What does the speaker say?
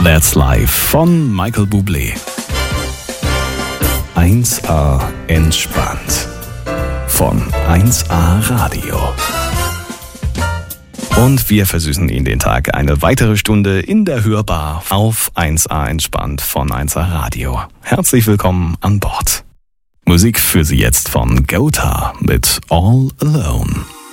That's Life von Michael Bublé. 1A entspannt von 1A Radio. Und wir versüßen Ihnen den Tag eine weitere Stunde in der Hörbar auf 1A entspannt von 1A Radio. Herzlich willkommen an Bord. Musik für Sie jetzt von Gotha mit All Alone.